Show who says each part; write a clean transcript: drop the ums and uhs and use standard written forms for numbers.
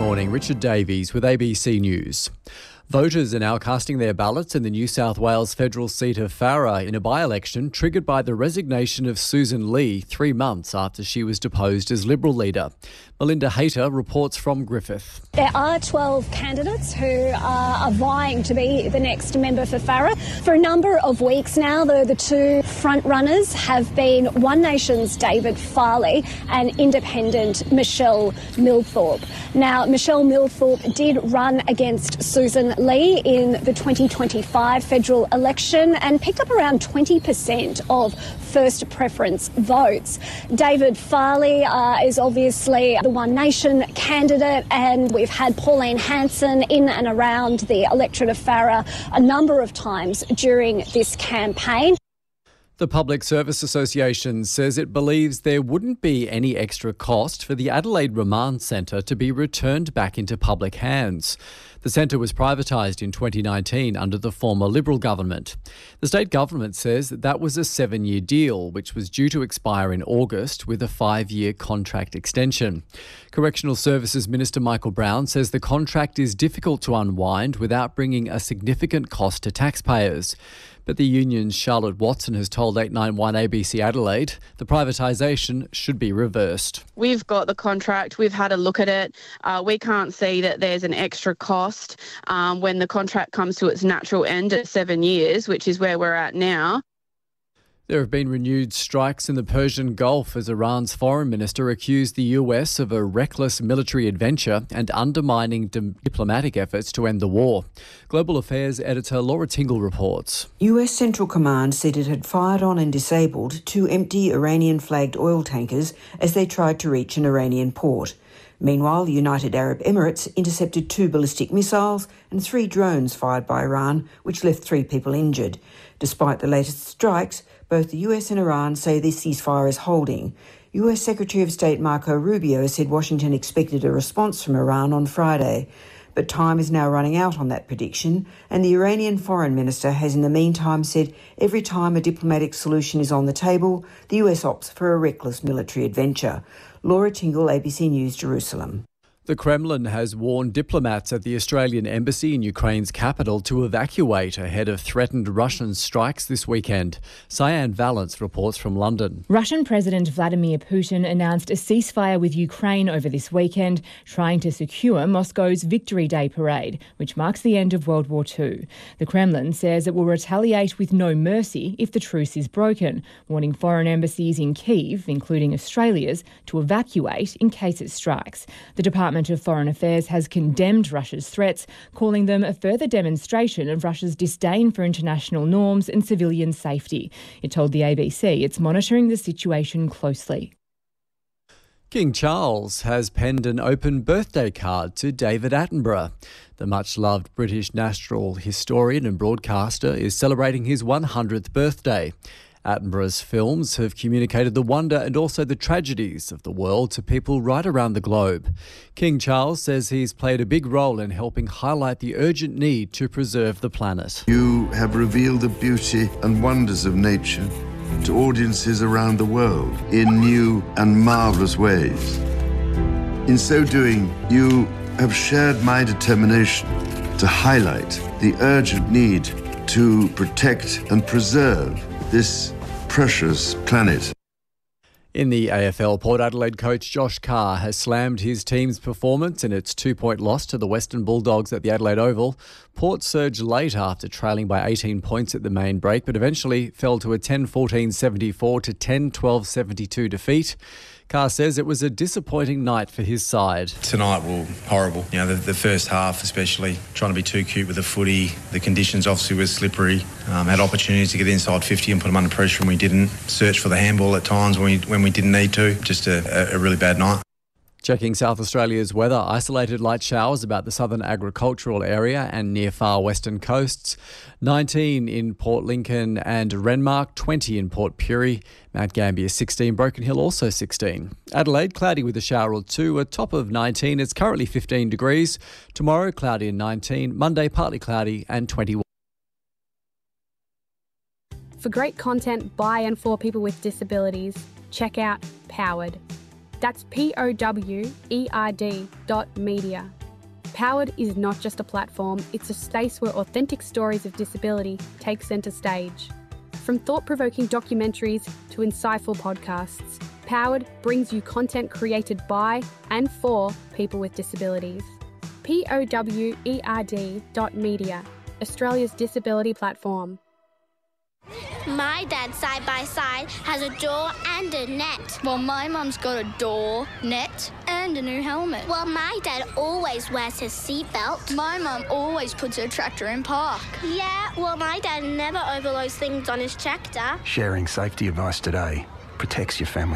Speaker 1: morning. Richard Davies with ABC News. Voters are now casting their ballots in the New South Wales federal seat of Farrer in a by-election triggered by the resignation of Susan Lee 3 months after she was deposed as Liberal leader. Melinda Hayter reports from Griffith.
Speaker 2: There are 12 candidates who are vying to be the next member for Farrer. For a number of weeks now, though, the two front-runners have been One Nation's David Farley and independent Michelle Milthorpe. Now, Michelle Milthorpe did run against Susan Lee in the 2025 federal election and picked up around 20% of first preference votes. David Farley is obviously the One Nation candidate, and we've had Pauline Hanson in and around the electorate of Farrer a number of times during this campaign.
Speaker 1: The Public Service Association says it believes there wouldn't be any extra cost for the Adelaide Remand Centre to be returned back into public hands. The centre was privatised in 2019 under the former Liberal government. The state government says that was a 7-year deal, which was due to expire in August with a 5-year contract extension. Correctional Services Minister Michael Brown says the contract is difficult to unwind without bringing a significant cost to taxpayers. But the union's Charlotte Watson has told 891 ABC Adelaide the privatisation should be reversed.
Speaker 3: We've got the contract, we've had a look at it. We can't see that there's an extra cost when the contract comes to its natural end at 7 years, which is where we're at now.
Speaker 1: There have been renewed strikes in the Persian Gulf as Iran's foreign minister accused the US of a reckless military adventure and undermining diplomatic efforts to end the war. Global Affairs editor Laura Tingle reports.
Speaker 4: US Central Command said it had fired on and disabled 2 empty Iranian-flagged oil tankers as they tried to reach an Iranian port. Meanwhile, the United Arab Emirates intercepted 2 ballistic missiles and 3 drones fired by Iran, which left 3 people injured. Despite the latest strikes, both the US and Iran say this ceasefire is holding. US Secretary of State Marco Rubio said Washington expected a response from Iran on Friday. But time is now running out on that prediction, and the Iranian foreign minister has in the meantime said every time a diplomatic solution is on the table, the US opts for a reckless military adventure. Laura Tingle, ABC News, Jerusalem.
Speaker 1: The Kremlin has warned diplomats at the Australian embassy in Ukraine's capital to evacuate ahead of threatened Russian strikes this weekend. Cyan Valance reports from London.
Speaker 5: Russian President Vladimir Putin announced a ceasefire with Ukraine over this weekend, trying to secure Moscow's Victory Day parade, which marks the end of World War II. The Kremlin says it will retaliate with no mercy if the truce is broken, warning foreign embassies in Kyiv, including Australia's, to evacuate in case it strikes. The Department of Foreign Affairs has condemned Russia's threats, calling them a further demonstration of Russia's disdain for international norms and civilian safety. It told the ABC it's monitoring the situation closely.
Speaker 1: King Charles has penned an open birthday card to David Attenborough. The much-loved British natural historian and broadcaster is celebrating his 100th birthday. Attenborough's films have communicated the wonder and also the tragedies of the world to people right around the globe. King Charles says he's played a big role in helping highlight the urgent need to preserve the planet.
Speaker 6: You have revealed the beauty and wonders of nature to audiences around the world in new and marvellous ways. In so doing, you have shared my determination to highlight the urgent need to protect and preserve this precious planet.
Speaker 1: In the AFL, Port Adelaide coach Josh Carr has slammed his team's performance in its 2-point loss to the Western Bulldogs at the Adelaide Oval. Port surged late after trailing by 18 points at the main break, but eventually fell to a 10-14-74 to 10-12-72 defeat. Carr says it was a disappointing night for his side.
Speaker 7: Tonight were horrible. You know, the first half especially, trying to be too cute with the footy. The conditions obviously were slippery. Had opportunities to get inside 50 and put them under pressure and we didn't. Search for the handball at times when we didn't need to. Just a really bad night.
Speaker 1: Checking South Australia's weather, isolated light showers about the southern agricultural area and near far western coasts. 19 in Port Lincoln and Renmark, 20 in Port Pirie, Mount Gambier 16, Broken Hill also 16. Adelaide, cloudy with a shower or two, a top of 19. It's currently 15 degrees. Tomorrow, cloudy and 19. Monday, partly cloudy and 21.
Speaker 8: For great content by and for people with disabilities, check out Powered. That's POWERD.media. Powered is not just a platform, it's a space where authentic stories of disability take centre stage. From thought-provoking documentaries to insightful podcasts, Powered brings you content created by and for people with disabilities. POWERD.media, Australia's disability platform.
Speaker 9: My dad, side by side, has a door and a net.
Speaker 10: Well, my mum's got a door, net, and a new helmet.
Speaker 9: Well, my dad always wears his seatbelt.
Speaker 10: My mum always puts her tractor in park.
Speaker 9: Yeah, well, my dad never overloads things on his tractor.
Speaker 11: Sharing safety advice today protects your family.